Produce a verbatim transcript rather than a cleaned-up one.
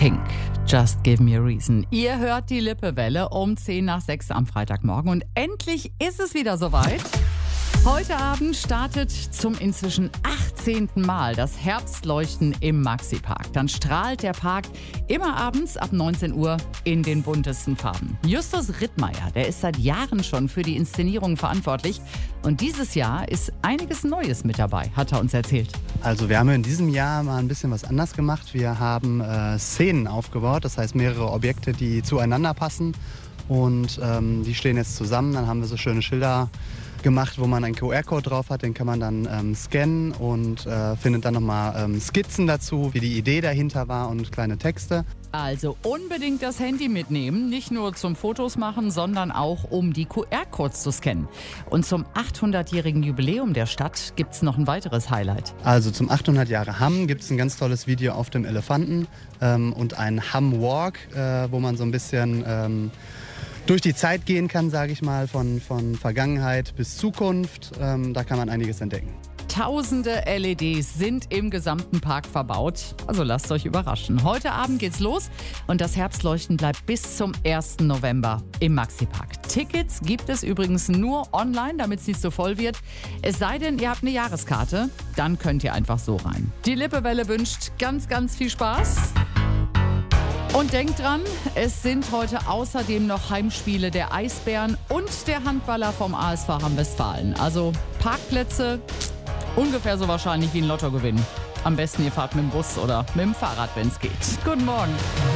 Pink, Just Give Me a Reason. Ihr hört die Lippewelle um zehn nach sechs am Freitagmorgen und endlich ist es wieder soweit. Heute Abend startet zum inzwischen achtzehnten Mal das Herbstleuchten im Maxi-Park. Dann strahlt der Park immer abends ab neunzehn Uhr in den buntesten Farben. Justus Rittmeier, der ist seit Jahren schon für die Inszenierung verantwortlich. Und dieses Jahr ist einiges Neues mit dabei, hat er uns erzählt. Also wir haben in diesem Jahr mal ein bisschen was anders gemacht. Wir haben äh, Szenen aufgebaut, das heißt mehrere Objekte, die zueinander passen. Und ähm, die stehen jetzt zusammen. Dann haben wir so schöne Schilder gemacht, wo man einen Q R-Code drauf hat, den kann man dann ähm, scannen und äh, findet dann nochmal ähm, Skizzen dazu, wie die Idee dahinter war und kleine Texte. Also unbedingt das Handy mitnehmen, nicht nur zum Fotos machen, sondern auch um die Q R-Codes zu scannen. Und zum achthundertjährigen Jubiläum der Stadt gibt es noch ein weiteres Highlight. Also zum achthundert Jahre Hamm gibt es ein ganz tolles Video auf dem Elefanten ähm, und einen Hamm Walk, äh, wo man so ein bisschen ähm, durch die Zeit gehen kann, sage ich mal, von, von Vergangenheit bis Zukunft. Ähm, da kann man einiges entdecken. Tausende L E Ds sind im gesamten Park verbaut. Also lasst euch überraschen. Heute Abend geht's los und das Herbstleuchten bleibt bis zum ersten November im Maxi-Park. Tickets gibt es übrigens nur online, damit es nicht so voll wird. Es sei denn, ihr habt eine Jahreskarte, dann könnt ihr einfach so rein. Die Lippewelle wünscht ganz, ganz viel Spaß. Und denkt dran, es sind heute außerdem noch Heimspiele der Eisbären und der Handballer vom A S V Hamm-Westfalen. Also Parkplätze ungefähr so wahrscheinlich wie ein Lottogewinn. Am besten ihr fahrt mit dem Bus oder mit dem Fahrrad, wenn es geht. Guten Morgen.